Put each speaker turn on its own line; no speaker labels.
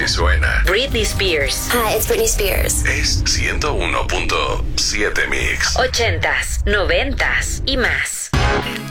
que suena.
Britney Spears.
Hi, it's Britney Spears.
Es 101.7 Mix.
80s, 90s y más.